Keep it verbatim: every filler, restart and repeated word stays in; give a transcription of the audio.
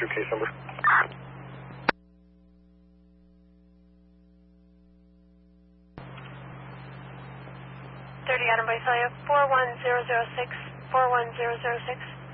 two case number. thirty Adam Visalia, four one zero zero six, four one zero zero six.